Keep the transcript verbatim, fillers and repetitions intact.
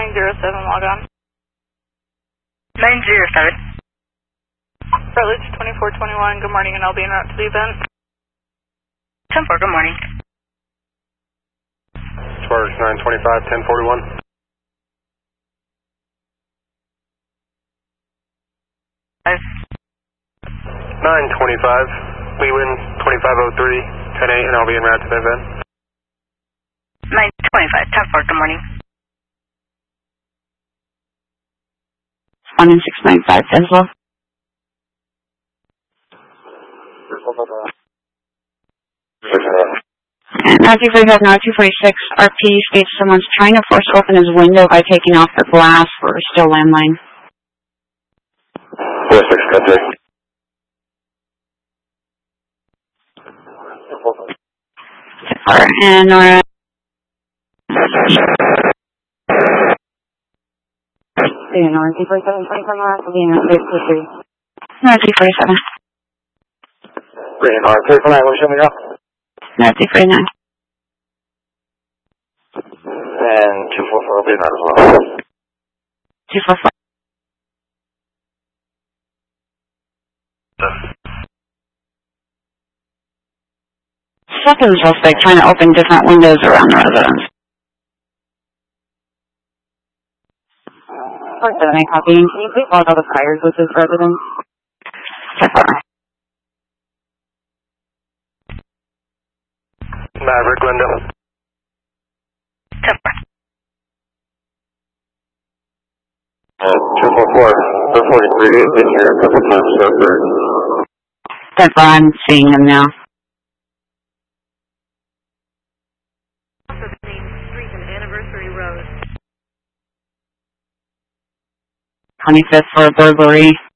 nine zero seven, log on. nine zero seven. Rutledge twenty-four twenty-one, good morning, and I'll be en route to the event. ten four, good morning. Sparks nine twenty-five, ten forty-one. Five. nine twenty-five, Leewin twenty-five oh three, ten eight, and I'll be en route to the event. nine twenty-five, ten four, good morning. one six nine five, Tesla. And R two forty-five, now two forty-six, R P states someone's trying to force open his window by taking off the glass for a still landline. four six, contact. And Nora. Nora two forty-seven, twenty-seven, Nora will be in three two three. Nora two forty-seven. Green, R three four nine, will you show me now? Nora two forty-nine. And two four four will be in that as well. two four four. Second suspect trying to open different windows around the residence. four seven eight, copy. Can you please log all the priors with this resident? Maverick, window. ten four. Uh, two four four, four forty-three, been here a couple times so far. That's why I'm seeing them now. Street and Anniversary Road. twenty-fifth for a burglary.